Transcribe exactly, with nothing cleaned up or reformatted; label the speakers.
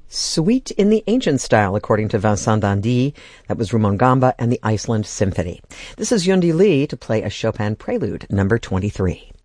Speaker 1: Suite in the Ancient Style, according to Vincent d'Indy. That was Rumongamba and the Iceland Symphony. This is Yundi Lee to play a Chopin Prelude, number twenty-three.